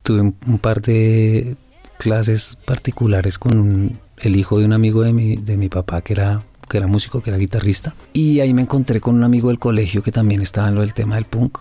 tuve un par de clases particulares con el hijo de un amigo de mi papá que era músico, que era guitarrista, y ahí me encontré con un amigo del colegio que también estaba en lo del tema del punk,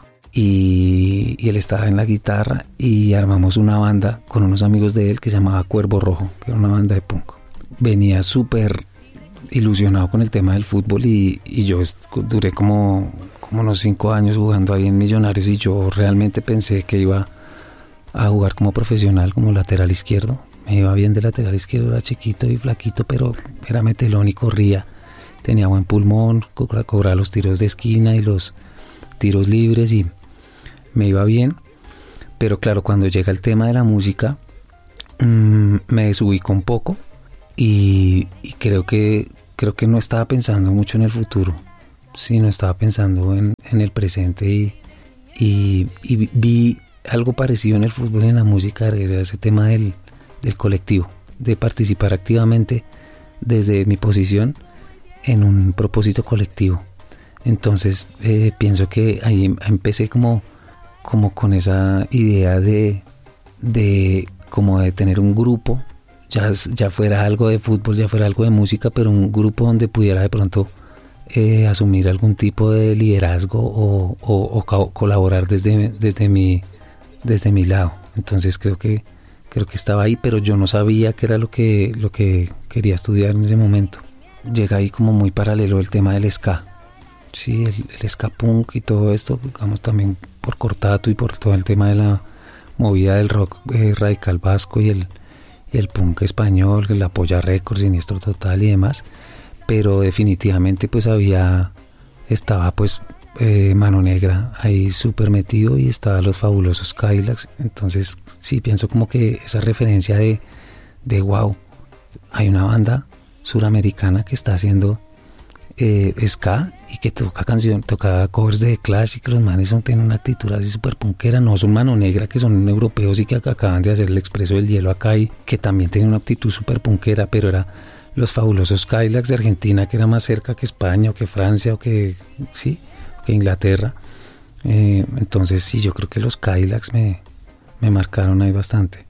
y él estaba en la guitarra y armamos una banda con unos amigos de él que se llamaba Cuervo Rojo, que era una banda de punk. Venía súper ilusionado con el tema del fútbol y yo duré como unos 5 años jugando ahí en Millonarios, y yo realmente pensé que iba a jugar como profesional, como lateral izquierdo. Me iba bien de lateral izquierdo, era chiquito y flaquito, pero era metelón y corría. Tenía buen pulmón, cobraba los tiros de esquina y los tiros libres y me iba bien. Pero claro, cuando llega el tema de la música, me desubico un poco y creo que no estaba pensando mucho en el futuro, sino estaba pensando en el presente y vi algo parecido en el fútbol y en la música, era ese tema del colectivo, de participar activamente desde mi posición en un propósito colectivo. Entonces pienso que ahí empecé como con esa idea de tener un grupo, ya fuera algo de fútbol, ya fuera algo de música, pero un grupo donde pudiera de pronto asumir algún tipo de liderazgo o colaborar desde mi lado. Entonces creo que estaba ahí, pero yo no sabía qué era lo que quería estudiar en ese momento. Llega ahí como muy paralelo el tema del ska. Sí, el ska punk y todo esto, digamos, también por Cortato y por todo el tema de la movida del rock radical vasco y el punk español, el Apoya Records, Siniestro Total y demás. Pero definitivamente pues estaba pues Mano Negra ahí súper metido, y estaba Los Fabulosos Cadillacs. Entonces sí pienso como que esa referencia de wow, hay una banda suramericana que está haciendo ska y que toca covers de The Clash, y que los manes tienen una actitud así súper punkera. No son Mano Negra, que son europeos y que acaban de hacer el Expreso del Hielo acá, y que también tienen una actitud súper punkera, pero era Los Fabulosos Cadillacs de Argentina, que era más cerca que España o que Francia o que Inglaterra. Entonces sí, yo creo que los Cadillacs me marcaron ahí bastante.